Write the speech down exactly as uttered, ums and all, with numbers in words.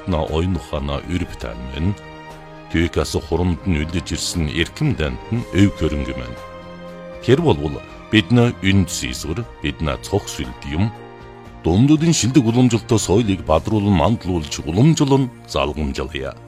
битна oyun ухаана өрбтан мэн. Түйкас хурамд нь үлдэж ирсэн эрхэм дант нь өв хөрөнгө мэн. Тэр болвол бидний үнд сийсвэр, бидний цог сүлд юм. Дундуудын шилдэг уламжлалтай соёлыг бадруулан мандалуулж уламжлан залгамжлая.